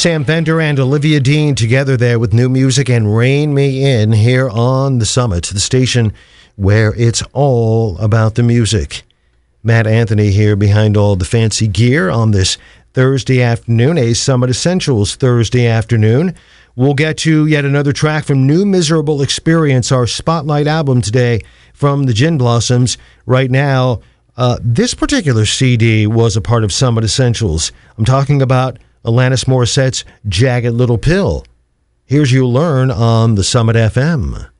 Sam Fender and Olivia Dean together there with new music and Rain Me In here on The Summit, the station where it's all about the music. Matt Anthony here behind all the fancy gear on this Thursday afternoon, a Summit Essentials Thursday afternoon. We'll get to yet another track from New Miserable Experience, our spotlight album today from the Gin Blossoms. Right now, this particular CD was a part of Summit Essentials. I'm talking about Alanis Morissette's Jagged Little Pill. Here's You Learn on the Summit FM.